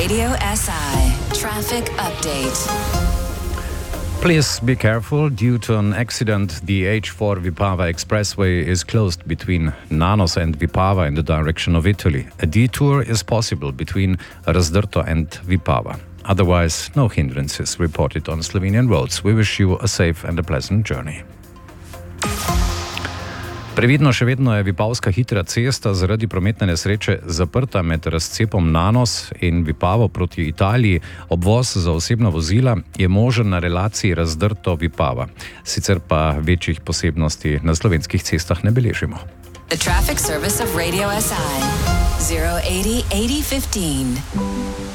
Radio SI Traffic Update. Please be careful. Due to an accident, the H4 Vipava Expressway is closed between Nanos and Vipava in the direction of Italy. A detour is possible between Razdrto and Vipava. Otherwise, no hindrances reported on Slovenian roads. We wish you a safe and a pleasant journey. Previdno, še vedno je Vipavska hitra cesta zaradi prometne nesreče zaprta med razcepom Nanos in Vipavo proti Italiji. Obvoz za osebna vozila je možen na relaciji Razdrto-Vipava. Sicer pa večjih posebnosti na slovenskih cestah ne beležimo. The traffic service of Radio SI 080 8015.